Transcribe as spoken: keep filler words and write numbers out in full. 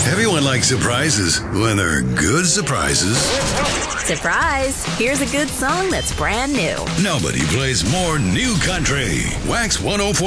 Everyone likes surprises when they're good surprises. Surprise! Here's a good song that's brand new. Nobody plays more new country. Wax one oh four.